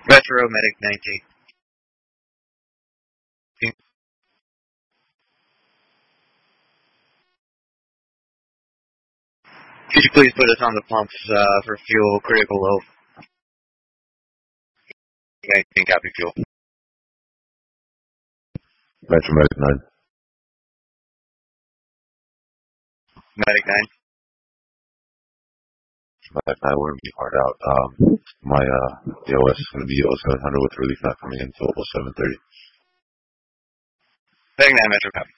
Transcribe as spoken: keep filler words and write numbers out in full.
Metro Medic nineteen. Could you please put us on the pumps uh, for fuel critical low? nineteen, copy fuel. Metro Medic nine. Medic nine. Medic nine, we're going to be hard out. Um, my uh, D O S is going to be oh seven hundred with relief not coming in until seven thirty. Medic nine, Metro, copy.